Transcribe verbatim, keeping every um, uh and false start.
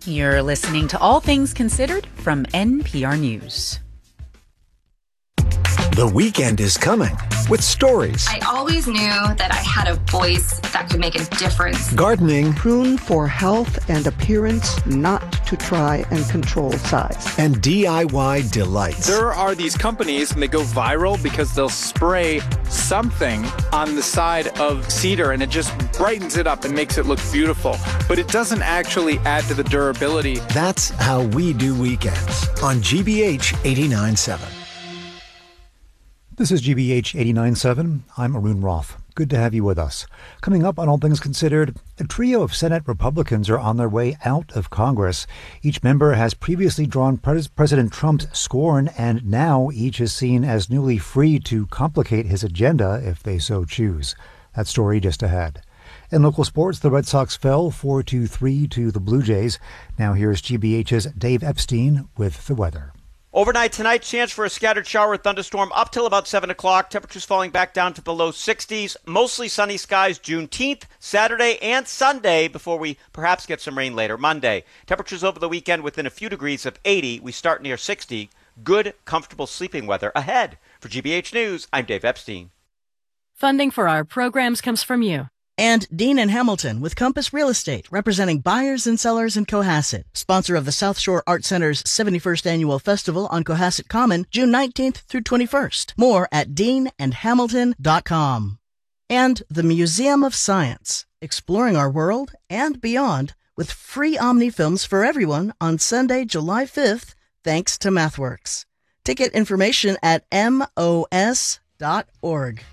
You're listening to All Things Considered from N P R News. The weekend is coming with stories. I always knew that I had a voice that could make a difference. Gardening. Prune for health and appearance, not to try and control size. And D I Y delights. There are these companies, and they go viral because they'll spray something on the side of cedar, and it just brightens it up and makes it look beautiful. But it doesn't actually add to the durability. That's how we do weekends on G B H eighty-nine point seven. This is G B H eighty-nine point seven. I'm Arun Roth. Good to have you with us. Coming up on All Things Considered, a trio of Senate Republicans are on their way out of Congress. Each member has previously drawn Pres- President Trump's scorn, and now each is seen as newly free to complicate his agenda if they so choose. That story just ahead. In local sports, the Red Sox fell four to three to the Blue Jays. Now here's G B H's Dave Epstein with the weather. Overnight tonight, chance for a scattered shower or thunderstorm up till about seven o'clock. Temperatures falling back down to the low sixties. Mostly sunny skies Juneteenth, Saturday, and Sunday before we perhaps get some rain later Monday. Temperatures over the weekend within a few degrees of eighty. We start near sixty. Good, comfortable sleeping weather ahead. For G B H News, I'm Dave Epstein. Funding for our programs comes from you. And Dean and Hamilton with Compass Real Estate, representing buyers and sellers in Cohasset. Sponsor of the South Shore Art Center's seventy-first Annual Festival on Cohasset Common, June nineteenth through twenty-first. More at dean and hamilton dot com. And the Museum of Science, exploring our world and beyond with free Omni films for everyone on Sunday, July fifth, thanks to MathWorks. Ticket information at M O S dot org.